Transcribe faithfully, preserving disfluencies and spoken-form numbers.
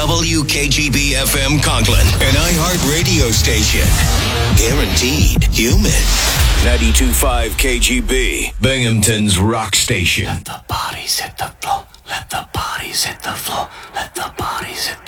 W K G B F M Conklin, an iHeart radio station. Guaranteed human. ninety-two point five K G B, Binghamton's rock station. Let the bodies hit the floor. Let the bodies hit the floor. Let the bodies hit the floor.